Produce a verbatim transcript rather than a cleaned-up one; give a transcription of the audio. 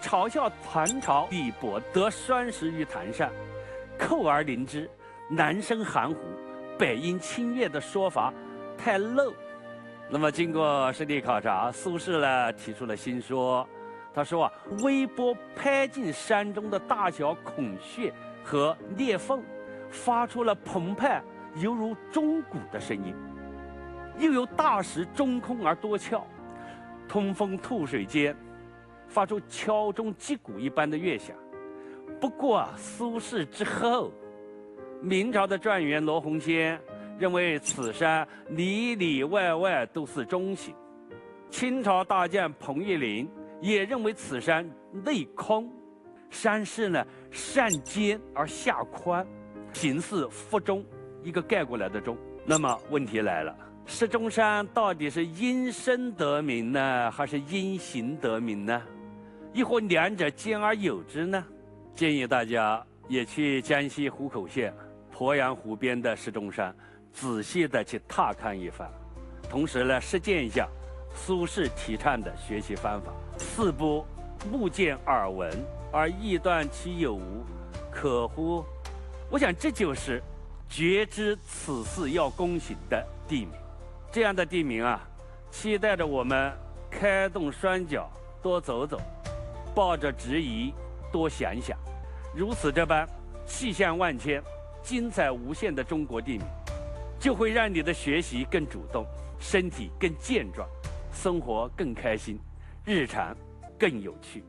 嘲笑唐朝李博得酸食于潭上，扣而临之，南生含糊，北因侵越的说法太漏。那么经过实地考察，苏轼呢提出了新说，他说啊，微波拍进山中的大小孔穴和裂缝，发出了澎湃犹如钟鼓的声音，又有大石中空而多窍，通风吐水间，发出敲钟击鼓一般的乐响。不过啊，苏轼之后，明朝的状元罗洪先认为此山里里外外都是钟形，清朝大将彭玉麟也认为此山内空，山势呢上尖而下宽，形似覆钟，一个盖过来的钟。那么问题来了，石钟山到底是因声得名呢，还是因形得名呢？亦或两者兼而有之呢？建议大家也去江西湖口县鄱阳湖边的石钟山仔细的去踏看一番，同时呢实践一下苏轼提倡的学习方法，四不目见耳闻而臆断其有无，可乎？我想这就是觉知此事要躬行的地名。这样的地名啊，期待着我们开动双脚多走走，抱着质疑多想想。如此这般气象万千、精彩无限的中国地名，就会让你的学习更主动，身体更健壮，生活更开心，日常更有趣。